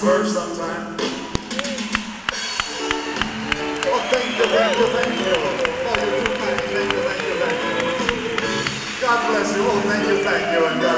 swerve sometime. Oh, thank you, thank you, thank you. Oh, you're too kind. Thank you, thank you, thank you. God bless you. Oh, thank you, and God